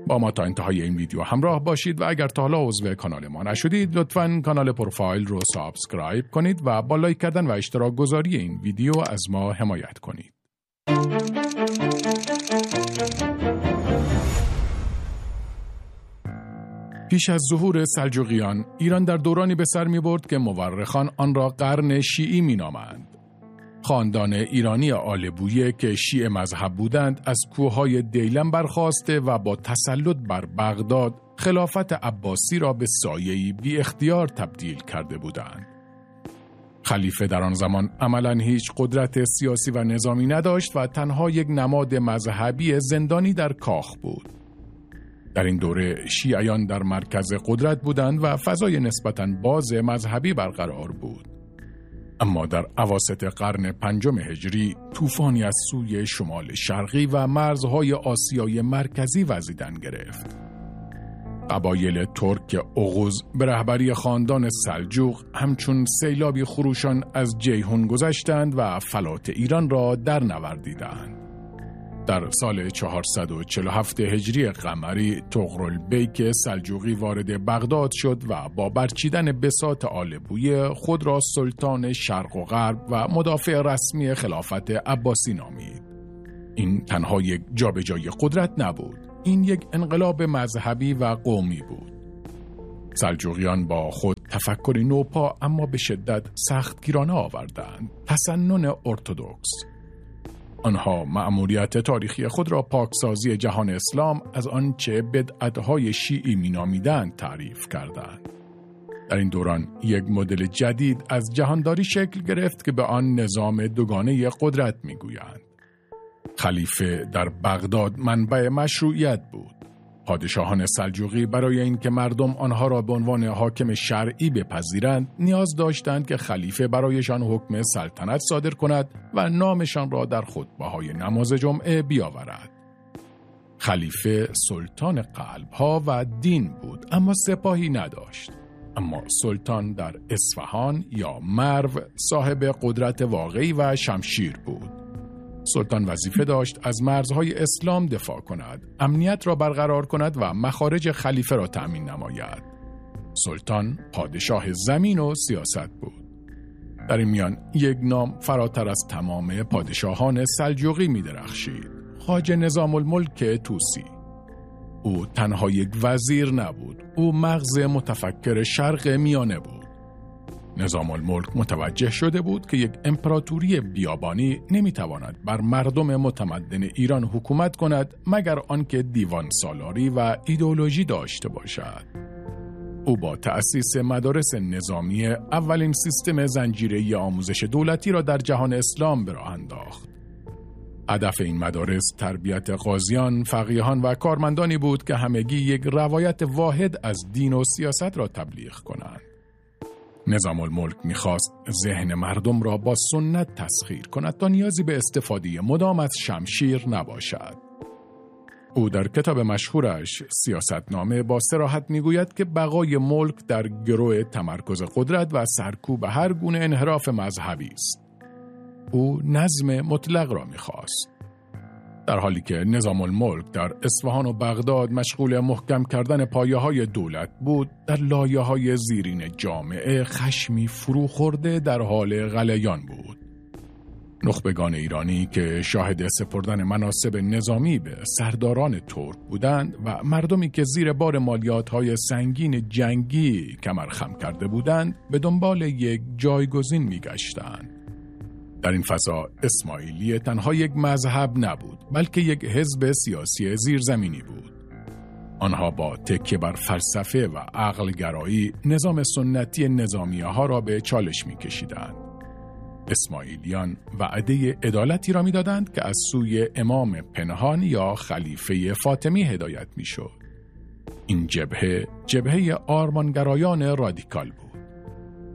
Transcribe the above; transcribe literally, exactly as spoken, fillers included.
با ما تا انتهای این ویدیو همراه باشید و اگر تا حالا عضو کانال ما نشدید لطفاً کانال پروفایل رو سابسکرایب کنید و با لایک کردن و اشتراک گذاری این ویدیو از ما حمایت کنید. پیش از ظهور سلجوقیان، ایران در دورانی به سر می برد که مورخان آن را قرن شیعی می نامند. خاندان ایرانی آل بویه که شیعه مذهب بودند از کوههای دیلم برخاسته و با تسلط بر بغداد خلافت عباسی را به سایه‌ای بی اختیار تبدیل کرده بودند. خلیفه در آن زمان عملاً هیچ قدرت سیاسی و نظامی نداشت و تنها یک نماد مذهبی زندانی در کاخ بود. در این دوره شیعیان در مرکز قدرت بودند و فضای نسبتاً باز مذهبی برقرار بود. اما در اواسط قرن پنجم هجری طوفانی از سوی شمال شرقی و مرزهای آسیای مرکزی وزیدن گرفت. قبایل ترک اوغوز به رهبری خاندان سلجوق همچون سیلابی خروشان از جیهون گذشتند و فلات ایران را در نوردیدند. در سال چهارصد و چهل و هفت هجری قمری طغرلبیک سلجوقی وارد بغداد شد و با برچیدن بساط آل بویه خود را سلطان شرق و غرب و مدافع رسمی خلافت عباسی نامید. این تنها یک جابجایی قدرت نبود، این یک انقلاب مذهبی و قومی بود. سلجوقیان با خود تفکری نوپا اما به شدت سختگیرانه آوردند، تسنن ارتدوکس. آنها مأموریت تاریخی خود را پاکسازی جهان اسلام از آنچه بدعت‌های شیعی می‌نامیدند تعریف کردند. در این دوران یک مدل جدید از جهانداری شکل گرفت که به آن نظام دوگانه قدرت می‌گویند. خلیفه در بغداد منبع مشروعیت بود. پادشاهان سلجوقی برای اینکه مردم آنها را به عنوان حاکم شرعی بپذیرند، نیاز داشتند که خلیفه برایشان حکم سلطنت صادر کند و نامشان را در خطبه‌های نماز جمعه بیاورد. خلیفه سلطان قلب‌ها و دین بود، اما سپاهی نداشت. اما سلطان در اصفهان یا مرو صاحب قدرت واقعی و شمشیر بود. سلطان وظیفه داشت از مرزهای اسلام دفاع کند، امنیت را برقرار کند و مخارج خلیفه را تأمین نماید. سلطان پادشاه زمین و سیاست بود. در این میان یک نام فراتر از تمام پادشاهان سلجوقی می درخشید: خواجه نظام الملک طوسی. او تنها یک وزیر نبود، او مغز متفکر شرق میانه بود. نظام الملک متوجه شده بود که یک امپراتوری بیابانی نمیتواند بر مردم متمدن ایران حکومت کند مگر آنکه دیوان سالاری و ایدئولوژی داشته باشد. او با تأسیس مدارس نظامی اولین سیستم زنجیره‌ای آموزش دولتی را در جهان اسلام به راه انداخت. هدف این مدارس تربیت قاضیان، فقیهان و کارمندانی بود که همگی یک روایت واحد از دین و سیاست را تبلیغ کنند. نظام الملک می‌خواست ذهن مردم را با سنت تسخیر کند تا نیازی به استفاده مدام از شمشیر نباشد. او در کتاب مشهورش سیاستنامه با صراحت می‌گوید که بقای ملک در گرو تمرکز قدرت و سرکوب هر گونه انحراف مذهبی است. او نظم مطلق را می‌خواست. در حالی که نظام الملک در اصفهان و بغداد مشغول محکم کردن پایه‌های دولت بود، در لایه‌های زیرین جامعه خشمی فرو خورده در حال غلیان بود. نخبگان ایرانی که شاهد سپردن مناصب نظامی به سرداران ترک بودند و مردمی که زیر بار مالیات‌های سنگین جنگی کمر خم کرده بودند، به دنبال یک جایگزین می‌گشتند. در این فضا اسماعیلیه تنها یک مذهب نبود، بلکه یک حزب سیاسی زیرزمینی بود. آنها با تکیه بر فلسفه و عقل گرایی نظام سنتی نظامیه ها را به چالش می کشیدند. اسماعیلیان وعده عدالتی را می دادند که از سوی امام پنهان یا خلیفه فاطمی هدایت می شد. این جبهه جبهه آرمانگرایان رادیکال بود.